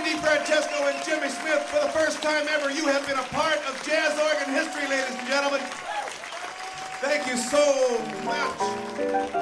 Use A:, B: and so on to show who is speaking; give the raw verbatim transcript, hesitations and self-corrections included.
A: Andy Francesco and Jimmy Smith, for the first time ever, you have been a part of jazz organ history, ladies and gentlemen. Thank you so much.